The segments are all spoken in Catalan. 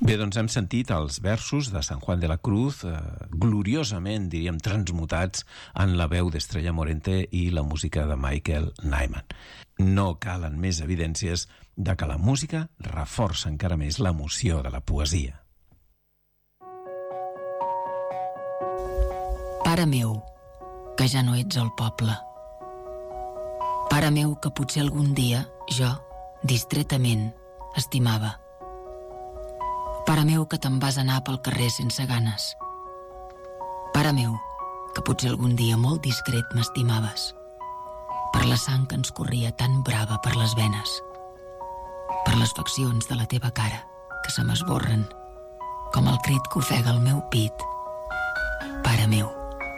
Bé, doncs hem sentit els versos de San Juan de la Cruz, gloriosament, diríem, transmutats en la veu d'Estrella Morente i la música de Michael Nyman. No calen més evidències de que la música reforça encara més l'emoció de la poesia. Pare meu, que ja no ets al poble. Pare meu, que potser algun dia jo, distretament, estimava. Pare meu, que te'n vas anar pel carrer sense ganes. Pare meu, que potser algun dia molt discret m'estimaves. Per la sang que ens corria tan brava per les venes. Per les faccions de la teva cara, que se m'esborren, com el crit que ofega el meu pit. Pare meu.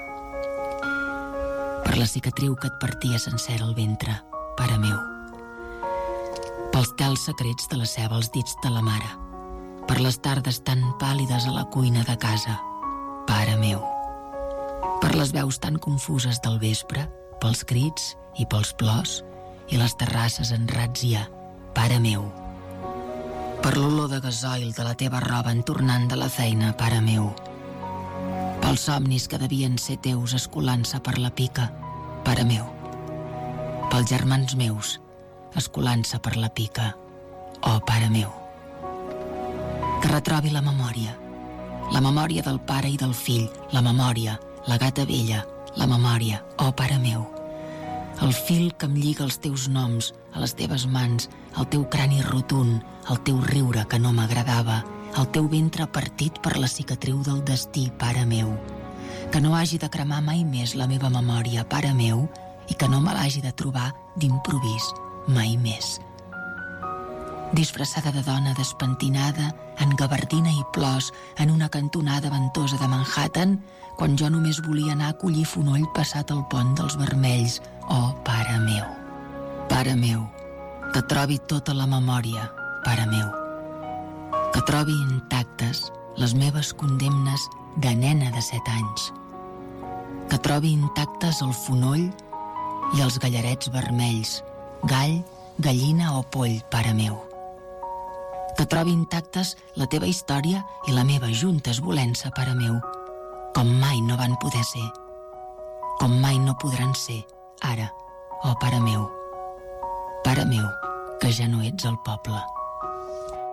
Per la cicatriu que et partia sencera el ventre, pare meu. Pels tals secrets de la ceba als dits de la mare. Per les tardes tan pàl·lides a la cuina de casa, pare meu. Per les veus tan confuses del vespre, pels crits i pels plors, i les terrasses en ràtzia, pare meu. Per l'olor de gasoil de la teva roba en tornant de la feina, pare meu. Pels somnis que devien ser teus escolant-se per la pica, pare meu. Pels germans meus, escolant-se per la pica, oh pare meu. Que retrobi la memòria del pare i del fill, la memòria, la gata vella, la memòria, oh pare meu. El fil que em lliga els teus noms a les teves mans, el teu crani rotund, el teu riure que no m'agradava, el teu ventre partit per la cicatriu del destí, pare meu. Que no hagi de cremar mai més la meva memòria, pare meu, i que no me l'hagi de trobar d'improvís mai més. Disfressada de dona despentinada, en gabardina i plors, en una cantonada ventosa de Manhattan, quan jo només volia anar a collir fonoll passat el pont dels vermells. Oh, pare meu. Pare meu, que trobi tota la memòria, pare meu. Que trobi intactes les meves condemnes de nena de 7 anys. Que trobi intactes el fonoll i els gallarets vermells, gall, gallina o poll, pare meu. Que trobi intactes la teva història i la meva juntes volent-se, pare meu, com mai no van poder ser, com mai no podran ser, ara, oh pare meu, que ja no ets al poble.